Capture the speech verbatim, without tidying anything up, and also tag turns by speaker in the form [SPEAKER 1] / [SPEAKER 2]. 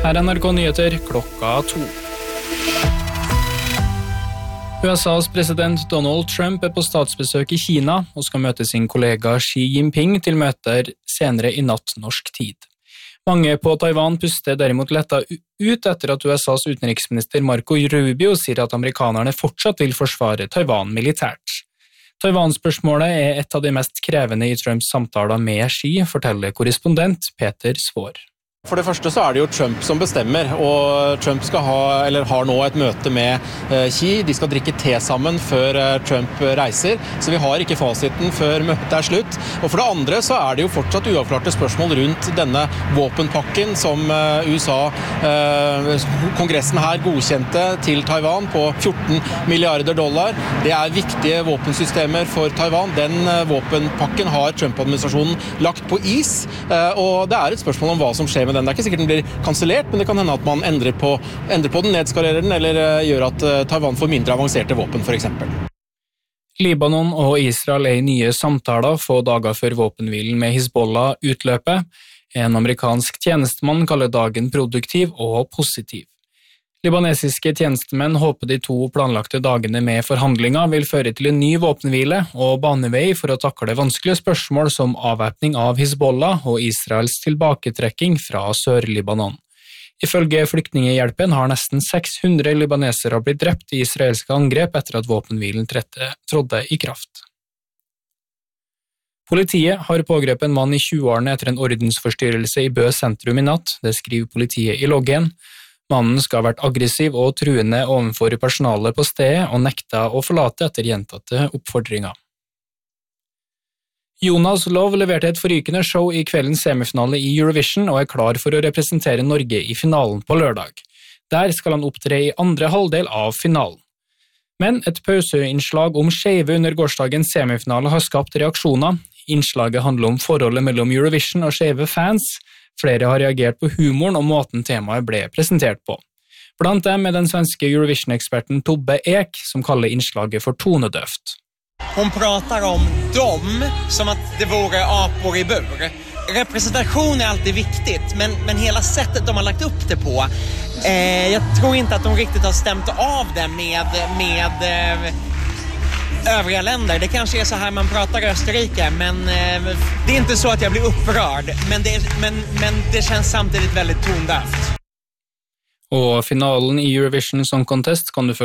[SPEAKER 1] Her er N R K Nyheter klokka to. U S A's president Donald Trump er på statsbesøk i Kina og skal møte sin kollega Xi Jinping til møter senere i natt norsk tid. Mange på Taiwan puster derimot letta ut etter at U S A's utenriksminister Marco Rubio sier at amerikanerne fortsatt vil forsvare Taiwan militært. Taiwan-spørsmålet er et av de mest krevende i Trumps samtaler med Xi, forteller korrespondent Peter Svår.
[SPEAKER 2] For det første så er det jo Trump som bestemmer, og Trump skal ha, eller har nå et møte med Xi. De skal drikke te sammen før Trump reiser, så vi har ikke fasiten før møtet er slutt. Og for det andre så er det jo fortsatt uavklarte spørsmål rundt denne våpenpakken som U S A, kongressen her, godkjente til Taiwan på fjorten milliarder dollar. Det er viktige våpensystemer for Taiwan. Den våpenpakken har Trump-administrasjonen lagt på is, og det er et spørsmål om hva som skjer med den. Det er ikke sikkert den blir kansellert, men det kan hende at man endrer på, endrer på den, nedskalerer den, eller gjør at Taiwan får mindre avanserte våpen, for eksempel.
[SPEAKER 1] Libanon og Israel er i nye samtaler få dager før våpenhvilen med Hizbollah utløpet. En amerikansk tjenestemann kaller dagen produktiv og positiv. Libanesiske tjenestemenn håper de to planlagte dagene med forhandlinger vil føre til en ny våpenhvile og banevei for å takle vanskelige spørsmål som avvæpning av Hizbollah og Israels tilbaketrekking fra Sør-Libanon. Ifølge Flyktningehjelpen har nesten seks hundre libanesere blitt drept i israelske angrep etter at våpenhvilen trådte i kraft. Politiet har pågrepet en mann i tjueårene etter en ordensforstyrrelse i Bø sentrum i natt, det skriver politiet i loggen. Mannen skal ha vært aggressiv og truende overfor personalet på stedet og nekta å forlate etter gjentatte oppfordringer. Jonas Love leverte et forrykende show i kveldens semifinale i Eurovision og er klar for å representere Norge i finalen på lørdag. Der skal han opptre i andre halvdel av finalen. Men et pauseinnslag om skeive under gårsdagens semifinale har skapt reaksjoner. Innslaget handler om forholdet mellom Eurovision og skeive fans. Flere har reagert på humoren og måten temaet ble presentert på. Blant dem er den svenske Eurovision-eksperten Tobbe Ek, som kaller innslaget for tonedøft.
[SPEAKER 3] Hon pratar om dem som att det vore apor i bur. Representation är alltid viktigt, men, men hela sättet de har lagt upp det på, eh, jag tror inte att de riktigt har stämt av det med, med eh, övriga länder. Det kanske är så här man pratar i Österrike, men eh, det är inte så att jag blir upprörd, men det, men, men det känns samtidigt väldigt tondövt.
[SPEAKER 1] Og finalen i Eurovision Song Contest kan du følge